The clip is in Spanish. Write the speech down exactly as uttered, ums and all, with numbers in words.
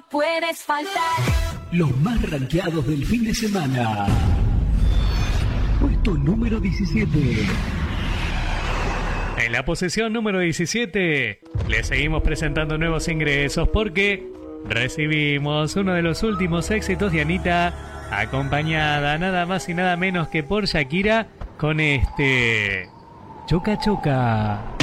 puedes faltar. Los más rankeados del fin de semana. Puesto número diecisiete. En la posición número diecisiete, le seguimos presentando nuevos ingresos porque recibimos uno de los últimos éxitos de Anita, acompañada nada más y nada menos que por Shakira con este Choca Choca.